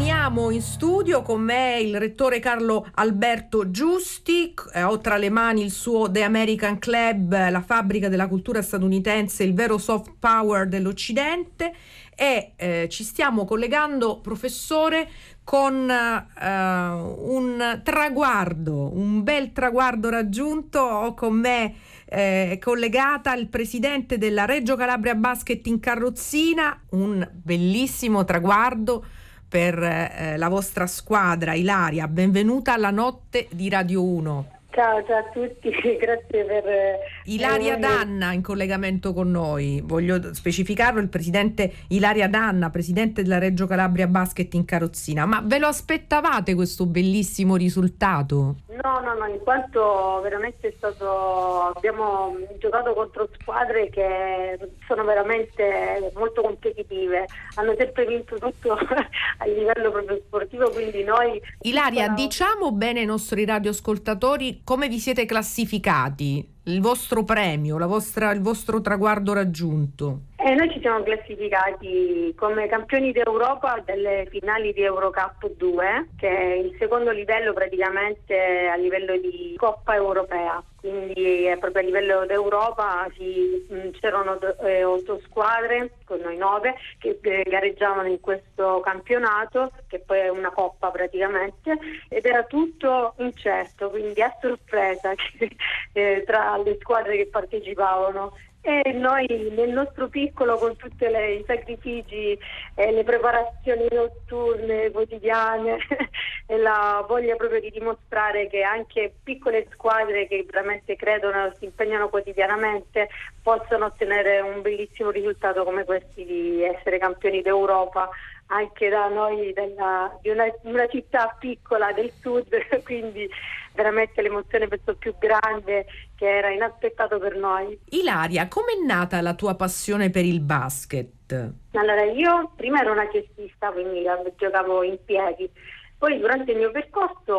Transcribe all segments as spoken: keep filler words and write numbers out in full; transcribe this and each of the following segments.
Torniamo in studio, con me il rettore Carlo Alberto Giusti, eh, ho tra le mani il suo The American Club, la fabbrica della cultura statunitense, il vero soft power dell'Occidente, e eh, ci stiamo collegando, professore, con eh, un traguardo, un bel traguardo raggiunto. Ho con me eh, collegata il presidente della Reggio Calabria Basket in carrozzina, un bellissimo traguardo per eh, la vostra squadra. Ilaria, benvenuta alla notte di Radio uno. Ciao, ciao a tutti, grazie per... Ilaria Danna in collegamento con noi, voglio specificarlo, il presidente Ilaria Danna, presidente della Reggio Calabria Basket in carrozzina. Ma ve lo aspettavate questo bellissimo risultato? No, no, no, in quanto veramente è stato, abbiamo giocato contro squadre che sono veramente molto competitive, hanno sempre vinto tutto a livello proprio sportivo, quindi noi... Ilaria, sono... diciamo bene ai nostri radioascoltatori come vi siete classificati, il vostro premio, la vostra, il vostro traguardo raggiunto. Eh, noi ci siamo classificati come campioni d'Europa delle finali di Eurocup due, che è il secondo livello praticamente a livello di Coppa Europea, quindi è proprio a livello d'Europa. Ci, mh, c'erano eh, otto squadre, con noi nove, che eh, gareggiavano in questo campionato, che poi è una coppa praticamente, ed era tutto incerto, quindi a sorpresa eh, tra le squadre che partecipavano. E noi nel nostro piccolo, con tutti i sacrifici, eh, le preparazioni notturne, quotidiane e la voglia proprio di dimostrare che anche piccole squadre che veramente credono, si impegnano quotidianamente, possono ottenere un bellissimo risultato come questi di essere campioni d'Europa anche da noi della, di una, una città piccola del sud, quindi veramente l'emozione penso più grande, che era inaspettato per noi. Ilaria, com'è nata la tua passione per il basket? Allora, io prima ero una cestista, quindi giocavo in piedi. Poi durante il mio percorso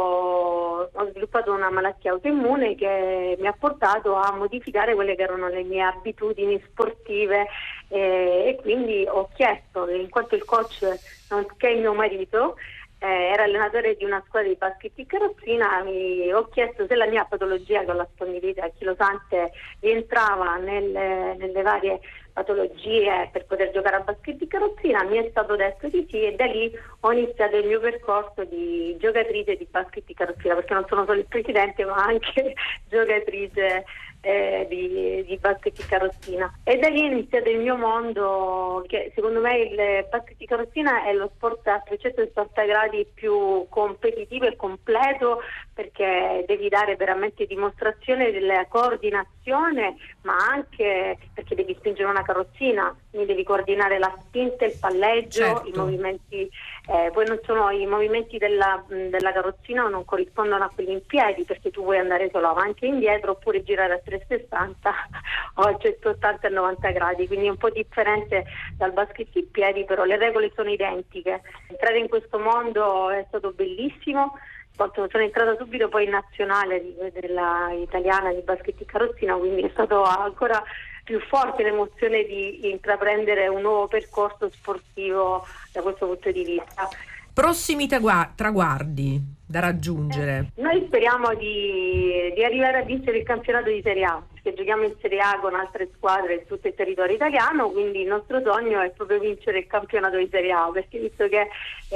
ho sviluppato una malattia autoimmune che mi ha portato a modificare quelle che erano le mie abitudini sportive, eh, e quindi ho chiesto, in quanto il coach, nonché il mio marito, eh, era allenatore di una squadra di basket in carrozzina, mi ho chiesto se la mia patologia, con la spondilite achillosante, rientrava nelle, nelle varie patologie per poter giocare a basket di carrozzina. Mi è stato detto di sì, e da lì ho iniziato il mio percorso di giocatrice di basket di carrozzina, perché non sono solo il presidente ma anche giocatrice eh, di, di basket di carrozzina, e da lì è iniziato il mio mondo, che secondo me il basket di carrozzina è lo sport a trecentosessanta gradi più competitivo e completo, perché devi dare veramente dimostrazione della coordinazione, ma anche perché devi spingere una carrozzina, quindi devi coordinare la spinta, il palleggio, certo. I movimenti, eh, poi non sono i movimenti della, della carrozzina non corrispondono a quelli in piedi, perché tu puoi andare solo avanti e indietro oppure girare a trecentosessanta o a centottanta e novanta gradi, quindi è un po' differente dal basket in piedi, però le regole sono identiche. Entrare in questo mondo è stato bellissimo. Sono entrata subito poi in nazionale della italiana di basket in carrozzina, quindi è stato ancora più forte l'emozione di intraprendere un nuovo percorso sportivo da questo punto di vista. Prossimi tragu- traguardi da raggiungere? Eh, noi speriamo di, di arrivare a vincere il campionato di Serie A, perché giochiamo in Serie A con altre squadre in tutto il territorio italiano, quindi il nostro sogno è proprio vincere il campionato di Serie A, perché visto che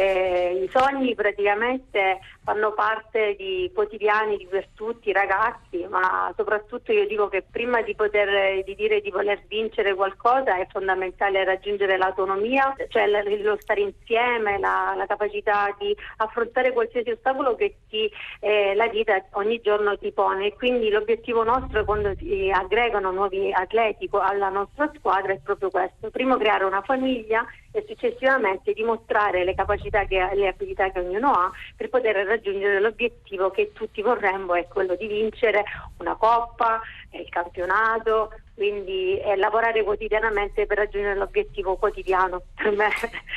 eh, i sogni praticamente fanno parte di quotidiani di per tutti i ragazzi, ma soprattutto io dico che prima di poter di dire di voler vincere qualcosa è fondamentale raggiungere l'autonomia, cioè lo stare insieme, la, la capacità di affrontare qualsiasi ostacolo che ti, eh, la vita ogni giorno ti pone. Quindi l'obiettivo nostro, quando si aggregano nuovi atleti alla nostra squadra, è proprio questo: primo creare una famiglia e successivamente dimostrare le capacità che, le abilità che ognuno ha, per poter raggiungere l'obiettivo che tutti vorremmo, è quello di vincere una coppa, il campionato, quindi è lavorare quotidianamente per raggiungere l'obiettivo quotidiano per me.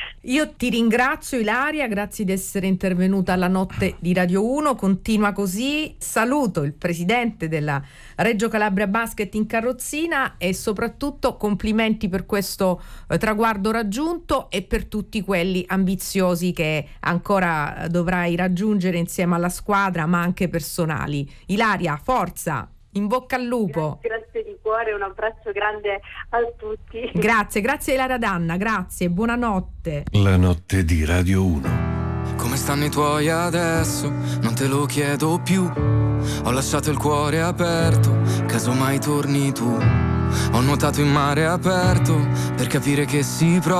Io ti ringrazio Ilaria, grazie di essere intervenuta alla notte di Radio uno, continua così. Saluto il presidente della Reggio Calabria Basket in carrozzina e soprattutto complimenti per questo eh, traguardo raggiunto. tutto e per tutti quelli ambiziosi che ancora dovrai raggiungere insieme alla squadra, ma anche personali. Ilaria, forza, in bocca al lupo. Grazie, grazie di cuore, un abbraccio grande a tutti. Grazie, grazie Ilaria Danna, grazie, buonanotte. La notte di Radio uno. Come stanno i tuoi adesso? Non te lo chiedo più. Ho lasciato il cuore aperto, casomai torni tu. Ho nuotato in mare aperto per capire che si prova